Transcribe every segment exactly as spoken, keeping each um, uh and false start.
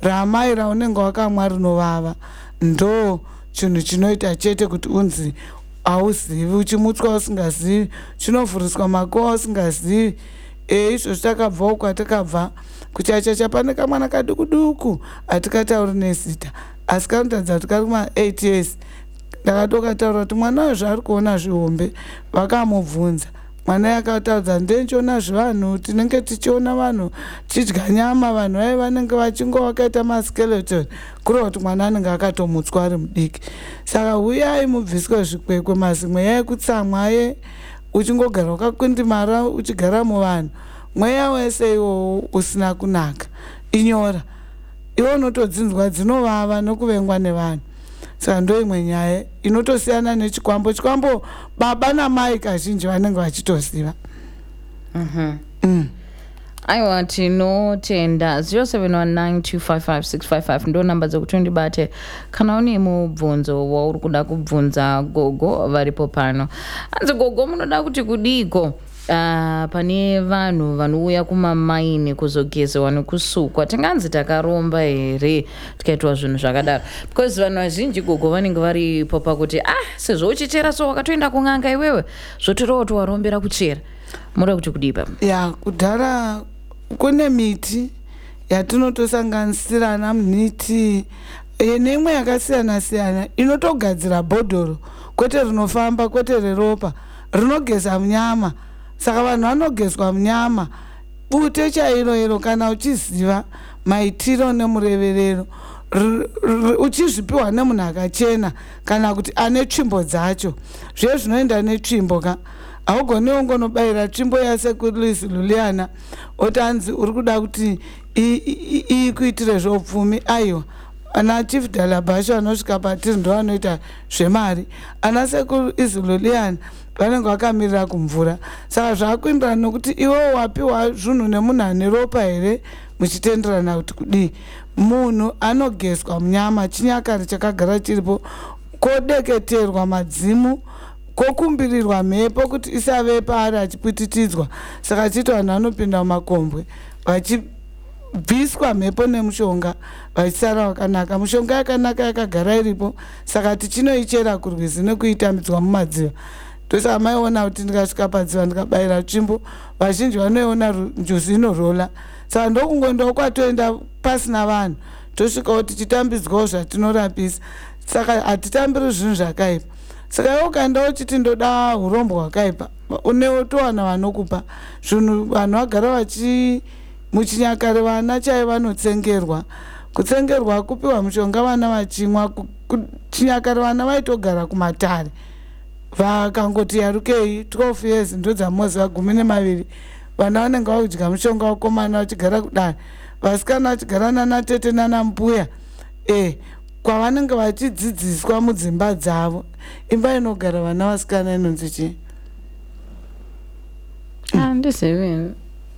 ramai raunenge wakamwa rinovava ndo chinhu chinoita chete kuti unzi hauzivi, uchimutswa usingazivi, chinovhuriswa makowa usingazivi. E, izvo takabva uko atakabva kuchachacha pane kamwana kadukuduku hatikatauri nezita asi kanotadza kuti kari kuma eight years. Ndakatokataura kuti mwana uyu zvaari kuona zvihombe. Vakamubvunza mwana yakataudza ndenchiona zvivanhu, tinenge tichiona vanhu tidya nyama, vanhu vai vanenge vachingo vakaita maskeleton, kureva kuti mwana anenge akatomutswa ari mudiki. Saka uyai mubviswe zvikwekwe, mazimwe yai kutsamwa ye uchingogara wakakwindimara uchigara muvanhu. Mweya wese iwowo usina kunaka inyora, iwo unotodzinzwa dzinovava nokuvengwa nevanhu. Saka ndo imwe nyaya inotosiyana nechikwambo. Chikwambo baba namai kazhinji vanenge vachitoziva. Mhm. Mm. Aiwa tinotenda zero seven one nine two five five six five five ndo namba dzokuti ndibate kana une mubvunzo wauri kuda kubvunza gogo varipo pano. Anzi gogo, munoda kuti kudiko Uh, pane vanhu vanouya kumamaini kuzogezewa nekusukwa, tinganzi takaromba here tikaitwa zvinhu zvakadaro? Because vanhu vazhinji gogo vanenge varipo pakuti ah sezvo uchichera so wakatoenda kung'anga iwewe zvotorewa kuti warombera kuchera. Munoda kuti kudipa? Ya kudhara kune miti yatinotosanganisira ana miti neimwe yakasiyana siyana inotogadzira bhodhoro, kwete rinofamba, kwete reropa, rinogeza munyama. Saka vanhu vanogezwa munyama bute chairo iro kana uchiziva maitiro nemureverero, uchizvipiwa nemunhu akachena kana kuti ane tsvimbo dzacho. Zviye zvinoenda netsvimbo ka, haugoni ungonobayira tsvimbo yaSecurities Luliana otanzi uri kuda kuti ikuitire zvopfumi. Aiwa, ana Chief Dalabasha anosvika patiri ndo vanoita zvemari, ana Securities Luliana vanenge vakamirira kumvura. Saka zvakuimbira nokuti iwo wapiwa zvinhu nemunhu ane ropa here muchitenderana kuti kudii. Munhu anogezwa munyama, chinyakare chakagara chiripo, kodeketerwa madzimu, kokumbirirwa mhepo kuti isave paari achipwititidzwa. Saka chito vanhu vanopinda mumakombwe vachibviswa mhepo nemushonga vachisara wakanaka. Mushonga yakanaka yakagara iripo, saka tichinoichera kurwizi nekuitambidzwa mumadziva. Tosa maiona kuti ndikasvika padziva ndikabayira tsvimbo, vazhinji vanoiona njuzi inorola. Saka ndokungoenda kwatoenda pasina vanhu, tosvikawo tichitambidzwawo zvatinorapisa. Saka hatitambiri zvinhu zvakaipa. Saka iwo ukaendawo uchiti ndoda urombo hwakaipa, unewo towana vanokupa zvinhu. Vanhu vagara vachi muchinyakare vana chai vanotsengerwa. Kutsengerwa kupiwa mushonga vana vachimwa. Chinyakare vana vaitogara kumatare vakangoti yarukei twelve years ndo dzamozi vagumi nemaviri. Vana vanenge vaudya mushonga, vakomana vachigara kudai, vasikana vachigara nana tete nana mbuya e kwavanenge vachidzidziswa mudzimba dzavo. Imba inogara vana vasikana inonzi chii? Handizivi.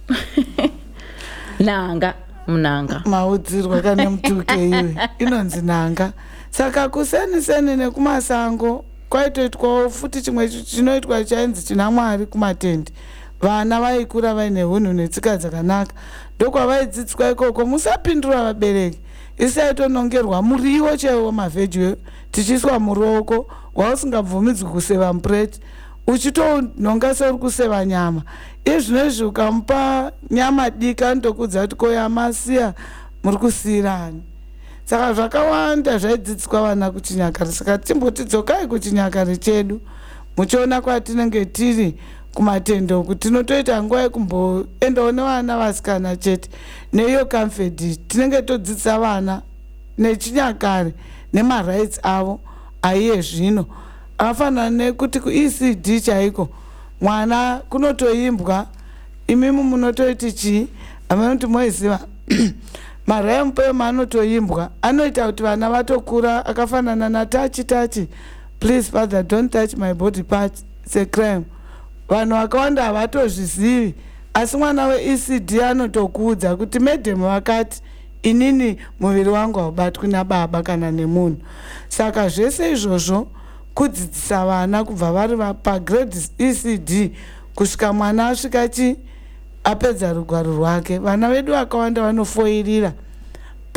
Nanga, munanga. Maudzirwa kana mutuke iwe inonzi nanga. Saka kuseni seni nekumasango kwaitoitwawo futi chimwe chinoitwa chainzi china Mwari kumatendi. Vana vaikura vaine hunhu netsika dzakanaka, ndokwavaidzidziswa ikoko. Musapindura vabereki, isaitonongerwa muriwo chaiwo, mavheji tichiswa muruoko wausingabvumidzwi kuseva mupureti, uchitononga seuri kuseva nyama. Izvinezvi ukamupa nyama dika ndokudza kuti koyamasiya muri kusiyirani. Saka zvakawanda zvaidzidziswa vana kuchinyakare. Saka timboti dzokai kuchinyakare chedu, muchiona kwatinenge tiri kumatendo kuti tinotoita nguva yekumboendawo nevana vasikana chete. Neiyo kamfedhi tinenge todzidzisa vana nechinyakare nemarights avo aiye zvino. Afanana nekuti ku-E C D chaiko mwana kunotoimbwa, imimu munotoiti chii? Amanoti moiziva marempo emanotoimbwa anoita kuti vana vatokura akafanana na touch touch, please father don't touch my body part, it's a crime. Vanhu vakawanda havatozvizivi, asi mwana we-E C D anotokuudza kuti medhemu vakati inini muviri wangu haubatwi nababa kana nemunhu. Saka zvese izvozvo kudzidzisa vana kubva vari pagrade E C D kusvika mwana asvika chi apedza rugwaro rwake. Vana vedu vakawanda vanofoirira